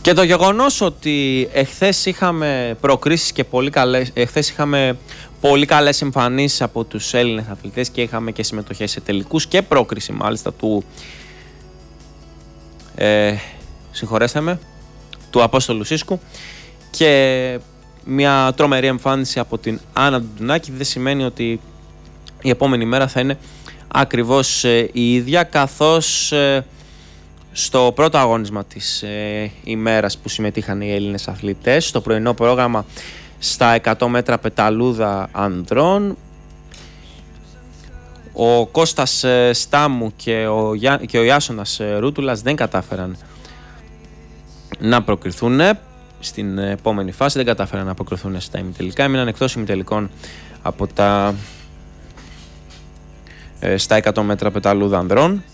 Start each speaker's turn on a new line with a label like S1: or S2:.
S1: Και το γεγονός ότι εχθές είχαμε προκρίσεις και πολύ καλές εμφανίσεις από τους Έλληνες αθλητές και είχαμε και συμμετοχές σε τελικούς και πρόκριση μάλιστα του Απόστολου Σίσκου και μια τρομερή εμφάνιση από την Άννα Ντουνάκη δεν σημαίνει ότι η επόμενη μέρα θα είναι ακριβώς η ίδια, καθώς στο πρώτο αγώνισμα της ημέρας που συμμετείχαν οι Έλληνες αθλητές, στο πρωινό πρόγραμμα στα 100 μέτρα πεταλούδα ανδρών, ο Κώστας Στάμου και ο Ιάσονας Ρούτουλας δεν κατάφεραν να προκριθούν στην επόμενη φάση, δεν κατάφεραν να προκριθούν στα ημιτελικά, έμειναν εκτός ημιτελικών από στα 100 μέτρα πεταλούδα ανδρών.